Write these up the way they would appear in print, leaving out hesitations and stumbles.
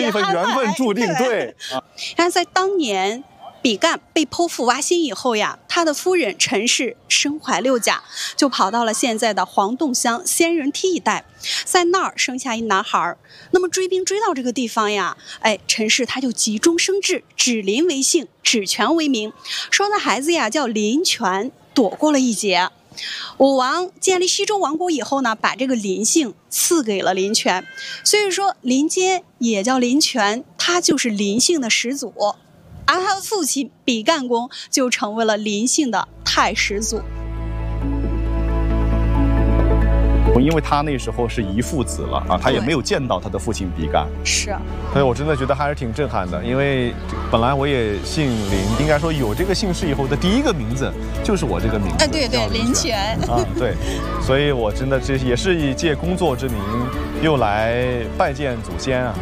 一份缘分注定。对啊， 但在当年比干被剖腹挖心以后呀，他的夫人陈氏身怀6甲，就跑到了现在的黄洞乡仙人梯一带，在那儿生下一男孩。那么追兵追到这个地方呀，陈氏他就急中生智，指林为姓，指权为名，说那孩子呀叫林权，躲过了一劫。武王建立西周王国以后呢，把这个林姓赐给了林权，所以说林阶也叫林权，他就是林姓的始祖。而他的父亲比干公就成为了林姓的太始祖。 因为他那时候是遗父子了啊，他也没有见到他的父亲比干。 是， 所以我真的觉得还是挺震撼的。因为本来我也姓林，应该说有这个姓氏以后的第一个名字就是我这个名字。 对对，林权啊，对，所以我真的这也是以借工作之名又来拜见祖先啊。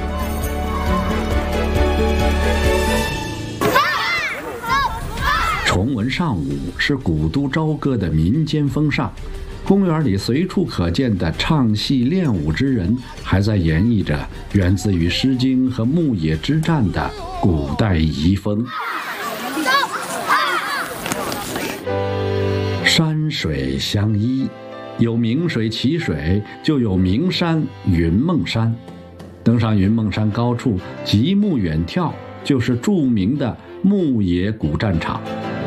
崇文尚武是古都朝歌的民间风尚，公园里随处可见的唱戏练武之人，还在演绎着源自于《诗经》和牧野之战的古代遗风。山水相依，有名水奇水，就有名山云梦山。登上云梦山高处，极目远眺，就是著名的牧野古战场。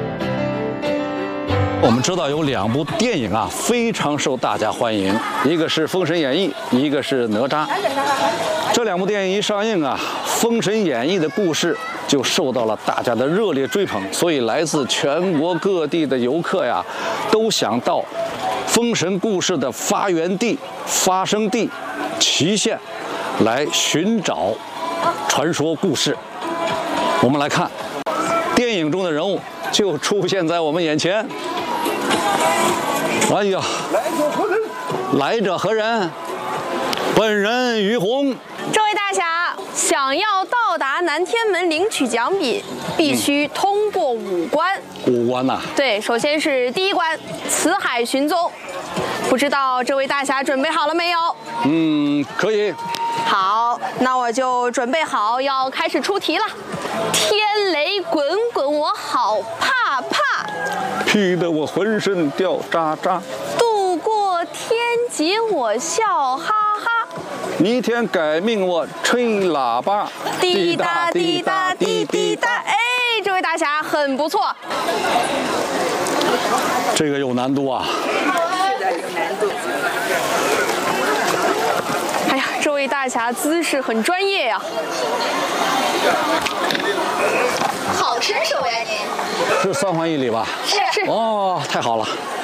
我们知道有2部电影啊，非常受大家欢迎，一个是《封神演义》，一个是《哪吒》。这2部电影一上映啊，《封神演义》的故事就受到了大家的热烈追捧，所以来自全国各地的游客呀，都想到封神故事的发源地、发生地祁县来寻找传说故事。我们来看，电影中的人物就出现在我们眼前。哎呀，来者何人？本人于洪。 这位大侠想要到达南天门领取奖品，必须通过5关。 5关呐？ 对，首先是第1关，辞海寻踪。不知道这位大侠准备好了没有？ 可以。 好，那我就准备好要开始出题了。天雷滚滚，我好怕怕， 劈得我浑身掉渣渣。 度过天劫，我笑哈哈。 逆天改命，我吹喇叭。 滴答滴答滴滴答。哎，这位大侠很不错。 这个有难度啊。 哎呀，这位大侠姿势很专业呀。 好身手呀您！ 是3环1里吧？ 是。 哦，太好了。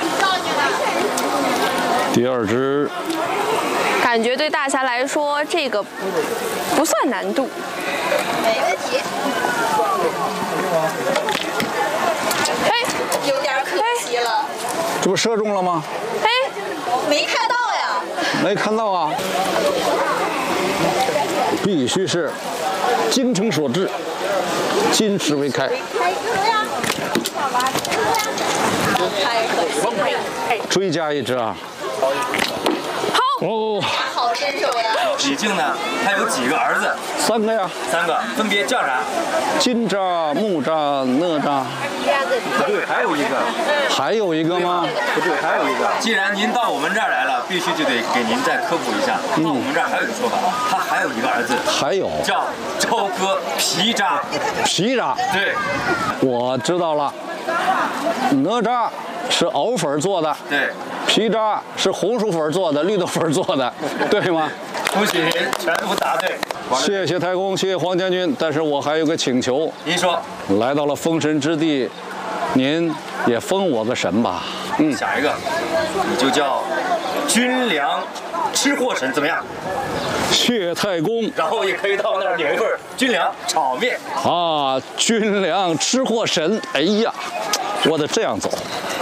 第2支。 感觉对大侠来说，这个不算难度。 没问题。 哎， 有点可惜了。 这不射中了吗？ 哎， 没看到呀。 没看到啊。必须是精诚所至，金石为开。追加1支啊！ 好。 哦。 好身手呀！ 李靖呢，他有几个儿子 ？3个呀。 3个，分别叫啥？ 金吒、木吒、哪吒。 不对，还有一个。 还有一个吗？ 不对，还有一个。既然您到我们这儿来了，必须就得给您再科普一下。到我们这儿还有一个说法，他还有一个儿子。 还有。叫朝歌皮吒。 皮吒。 对。 我知道了。哪吒是藕粉做的。 对。 皮吒是红薯粉做的，绿豆粉做的，对吗？ 恭喜您全部答对。 谢谢太公，谢谢黄将军。但是我还有个请求。 您说。 来到了封神之地，您也封我个神吧。 想一个，你就叫军粮吃货神，怎么样？ 谢太公。 然后也可以到那儿领一份军粮炒面。 啊，军粮吃货神，哎呀，我得这样走。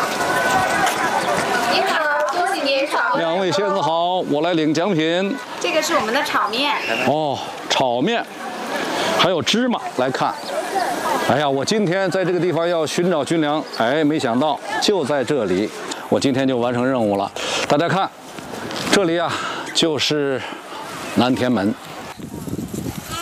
您好，恭喜您炒。 2位仙子好，我来领奖品。 这个是我们的炒面。 哦，炒面，还有芝麻，来看。哎呀，我今天在这个地方要寻找军粮，哎，没想到就在这里，我今天就完成任务了。大家看，这里啊就是南天门。